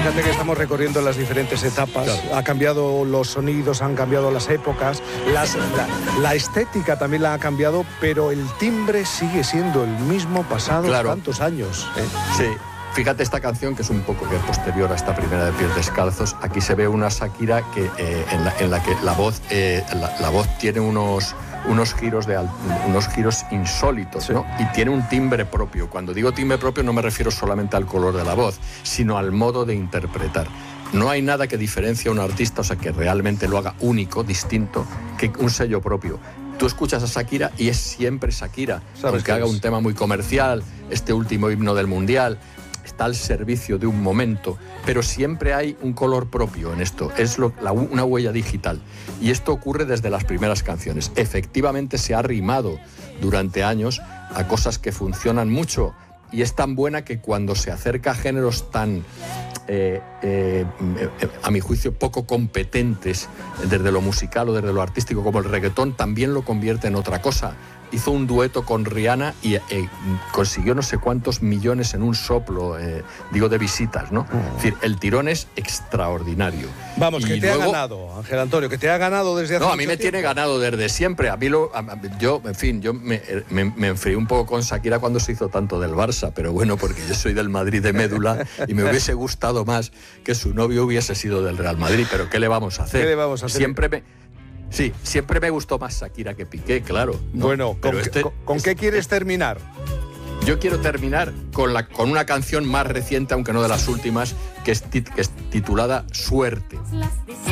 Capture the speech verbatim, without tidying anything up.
Fíjate que estamos recorriendo las diferentes etapas. Claro. Ha cambiado los sonidos, han cambiado las épocas, las, la, la estética también la ha cambiado, pero el timbre sigue siendo el mismo pasados claro. tantos años. ¿eh? Sí. Fíjate esta canción, que es un poco que es posterior a esta primera de Pies Descalzos. Aquí se ve una Shakira que, eh, en, la, en la que la voz, eh, la, la voz tiene unos... unos giros de unos giros insólitos, sí. ¿no? Y tiene un timbre propio. Cuando digo timbre propio no me refiero solamente al color de la voz, sino al modo de interpretar. No hay nada que diferencie a un artista, o sea, que realmente lo haga único, distinto, que un sello propio. Tú escuchas a Shakira y es siempre Shakira, aunque haga un tema muy comercial, este último himno del Mundial, está al servicio de un momento, pero siempre hay un color propio en esto, es lo, la, una huella digital. Y esto ocurre desde las primeras canciones. Efectivamente se ha rimado durante años a cosas que funcionan mucho, y es tan buena que cuando se acerca a géneros tan, eh, eh, a mi juicio, poco competentes desde lo musical o desde lo artístico, como el reggaetón, también lo convierte en otra cosa. Hizo un dueto con Rihanna y eh, consiguió no sé cuántos millones en un soplo, eh, digo, de visitas, ¿no? Oh. Es decir, el tirón es extraordinario. Vamos, y que te luego... ha ganado, Ángel Antonio, que te ha ganado desde hace No, a mí me tiempo. Tiene ganado desde siempre. A mí lo, a, yo, en fin, yo me, me, me enfrié un poco con Shakira cuando se hizo tanto del Barça, pero bueno, porque yo soy del Madrid de médula y me hubiese gustado más que su novio hubiese sido del Real Madrid, pero ¿qué le vamos a hacer? ¿Qué le vamos a hacer? Siempre me... Sí, siempre me gustó más Shakira que Piqué, claro. ¿no? Bueno, ¿con, este, con, ¿con este, qué quieres terminar? Yo quiero terminar con, la, con una canción más reciente, aunque no de las últimas, que es, tit, que es titulada Suerte.